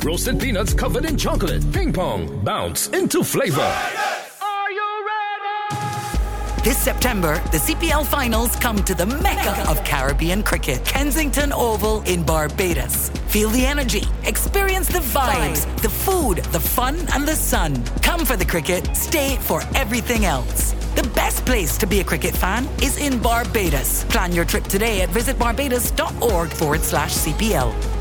Roasted peanuts covered in chocolate. Ping pong. Bounce into flavor. This September, the CPL finals come to the Mecca of Caribbean cricket, Kensington Oval in Barbados. Feel the energy, experience the vibes, the food, the fun and the sun. Come for the cricket, stay for everything else. The best place to be a cricket fan is in Barbados. Plan your trip today at visitbarbados.org/CPL.